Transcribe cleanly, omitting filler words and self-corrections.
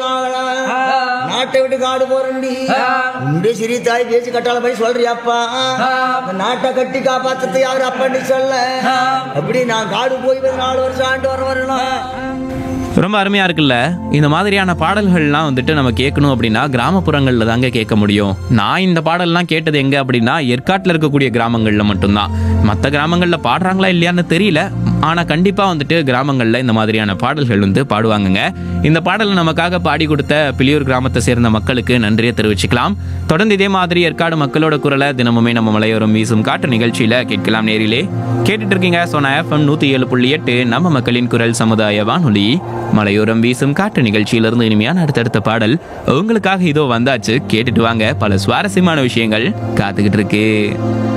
நாட்டை விட்டு காடு போறண்டி உண்டு சிறி தாய் பேச்சு கட்டால போய் சொல்றியாப்பா நாட்டை கட்டி காப்பாத்துறது யாரு அப்படி சொல்ல அப்படி நான் காடு போய் 4 வருஷம் ஆண்டு வரணும். ரொம்ப அருமையாக இருக்குல்ல. இந்த மாதிரியான பாடல்கள்லாம் வந்துட்டு நம்ம கேட்கணும் அப்படின்னா கிராமப்புறங்களில் தாங்க கேட்க முடியும். நான் இந்த பாடல்லாம் கேட்டது எங்கே அப்படின்னா ஏற்காட்டில் இருக்கக்கூடிய கிராமங்களில் மட்டும்தான். மற்ற கிராமங்களில் பாடுறாங்களா இல்லையான்னு தெரியல. ஆனால் கண்டிப்பாக வந்துட்டு கிராமங்களில் இந்த மாதிரியான பாடல்கள் வந்து பாடுவாங்கங்க. இந்த பாடலை நமக்காக பாடி கொடுத்த பிலியூர் கிராமத்தை சேர்ந்த மக்களுக்கு நன்றியை தெரிவிச்சுக்கலாம். தொடர்ந்து இதே மாதிரி ஏற்காடு மக்களோட குரலை தினமுமே நம்ம மலையோரம் வீசும் காட்டு நிகழ்ச்சியில் கேட்கலாம். நேரிலே கேட்டுட்டு இருக்கீங்க சோனா எஃப்எம் 107.8 நம்ம மக்களின் குரல் சமுதாய வானொலி. மலையோரம் வீசும் காட்டு நிகழ்ச்சியிலிருந்து இனிமையான அடுத்தடுத்த பாடல் உங்களுக்காக இதோ வந்தாச்சு. கேட்டுட்டு வாங்க. பல சுவாரஸ்யமான விஷயங்கள் காத்துக்கிட்டு இருக்கு.